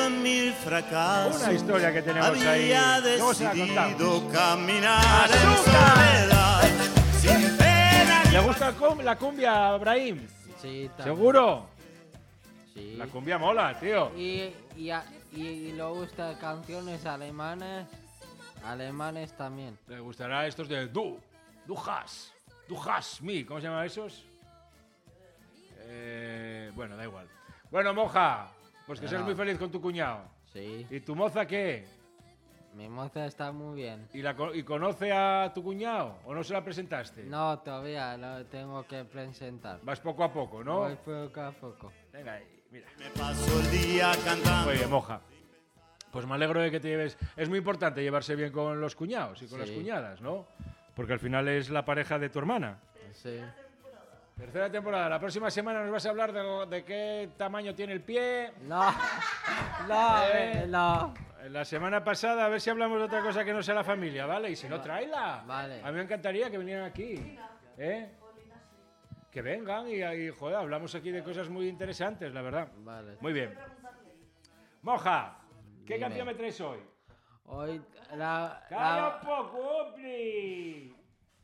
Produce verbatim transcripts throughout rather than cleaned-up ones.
visto mil fracasos. Una historia que tenemos había ahí. Luego se la decidido contamos. caminar en ¡Azúcar! soledad, sin pena. ¿Le gusta la cumbia, Brahim? Sí, también. ¿Seguro? Sí. La cumbia mola, tío. Y, y, a- y le gustan canciones alemanes. Alemanes también. Le gustará estos de Du, Du hast, Du hast me. ¿Cómo se llaman esos? Eh, bueno, da igual. Bueno, Moja, pues que seas Bueno. muy feliz con tu cuñado. Sí. ¿Y tu moza qué? Mi moza está muy bien. ¿Y, la, co- ¿Y conoce a tu cuñado o no se la presentaste? No, todavía lo tengo que presentar. Vas poco a poco, ¿no? Voy poco a poco. Venga ahí, mira. Me paso el día cantando. Muy bien, Moja. Pues me alegro de que te lleves... Es muy importante llevarse bien con los cuñados y con Sí. las cuñadas, ¿no? Porque al final es la pareja de tu hermana. Sí. Tercera temporada. La próxima semana nos vas a hablar de, de qué tamaño tiene el pie. No. No, Eh. no. La semana pasada, a ver si hablamos de otra cosa que no sea la familia, ¿vale? Y si no, tráela. Vale. A mí me encantaría que vinieran aquí. ¿Eh? Que vengan y, y, joder, hablamos aquí de cosas muy interesantes, la verdad. Vale. Muy bien. Moja, ¿qué Dime. canción me traes hoy? Hoy la ¡Calla la un poco, hombre!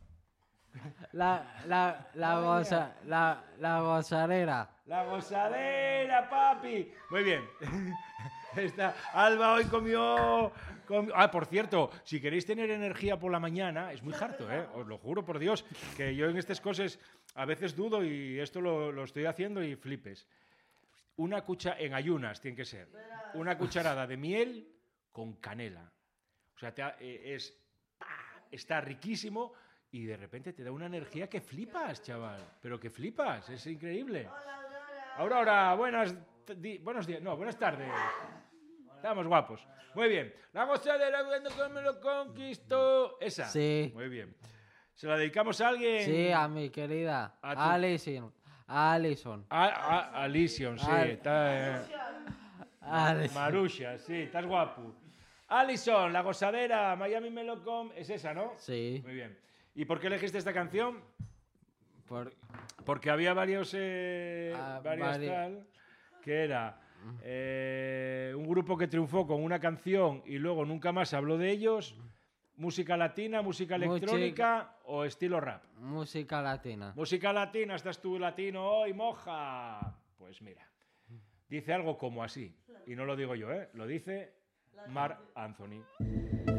la la la goza, la la gozadera. La gozadera, papi. Muy bien. Esta, Alba hoy comió, comió- Ah, por cierto, si queréis tener energía por la mañana, es muy harto, ¿eh? Os lo juro por Dios, que yo en estas cosas a veces dudo y esto lo, lo estoy haciendo y flipes. Una cucha en ayunas tiene que ser. Una cucharada de miel con canela. O sea, te ha- eh, es, ¡pah! Está riquísimo y de repente te da una energía que flipas, chaval. Pero que flipas, es increíble. Aurora, buenas, di- buenos días, no, buenas tardes. Estamos guapos. Muy bien. La gozadera cuando me lo conquistó. Esa. Sí. Muy bien. ¿Se la dedicamos a alguien? Sí, a mi querida A tu- Alison. Alison. A, a, a Alicia, sí. Al- Está, eh, Alison. Marusha, sí, estás guapo. Alison, la gozadera, Miami Melocom, es esa, ¿no? Sí. Muy bien. ¿Y por qué elegiste esta canción? Por, Porque había varios, eh, Ah, varios vari- tal, que era eh, un grupo que triunfó con una canción y luego nunca más se habló de ellos. Música latina, música Música- electrónica o estilo rap. música latina. Música latina, estás tú latino hoy, Moja. Pues mira, dice algo como así. Y no lo digo yo, ¿eh? Lo dice Marc Anthony.